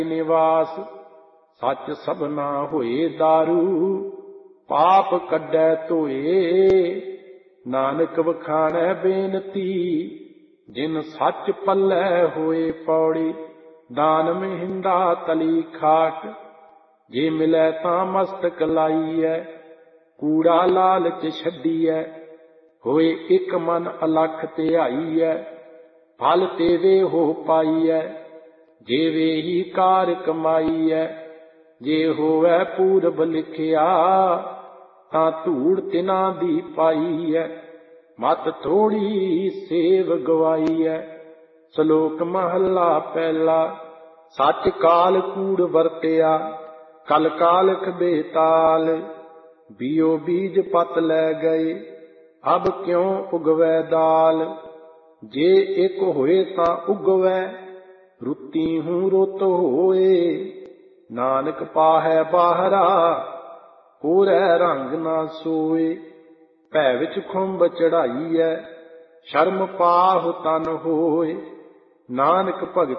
निवास सच सबना होए दारू पाप कड्डै धोए नानक वखाणै बेनती जिन सच पल्लै होए पौड़ी दान महिंदा तली खाट जे मिलै तां मस्तक लाईऐ कूड़ा लालच छड्डीऐ होए एक मन अलख ਧਿਆਈਐ फल तेवे हो पाईऐ जेवे ही कार कमाईऐ जे होवै पूरब लिखिया तां धूड़ तिना दी पाईऐ मत थोड़ी सेव गवाईऐ। ਸ਼ਲੋਕ ਮਹੱਲਾ ਪਹਿਲਾ। ਸੱਚ ਕਾਲ ਕੂੜ ਵਰਤਿਆ ਕਲ ਕਾਲਖ ਬੇਤਾਲ ਬੀਓ ਬੀਜ ਪਤ ਲੈ ਗਏ ਅਬ ਕਿਉ ਉਗਵੈ ਦਾਲ ਜੇ ਇੱਕ ਹੋਏ ਤਾਂ ਉਗਵੈ ਰੁੱਤੀ ਹੂੰ ਰੁੱਤ ਹੋਏ ਨਾਨਕ ਪਾਹੈ ਬਾਹਰਾ ਕੋਰੈ ਰੰਗ ਨਾ ਸੋਏ ਭੈ ਵਿੱਚ ਖੁੰਬ ਚੜਾਈਐ ਸ਼ਰਮ ਪਾਹੁ ਤਨ ਹੋਏ ਨਾਨਕ ਭਗਤ